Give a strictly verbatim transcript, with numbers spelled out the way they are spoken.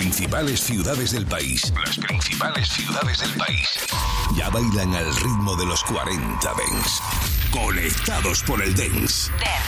principales ciudades del país. Las principales ciudades del país. Ya bailan al ritmo de los cuarenta Dance. Conectados por el Dance.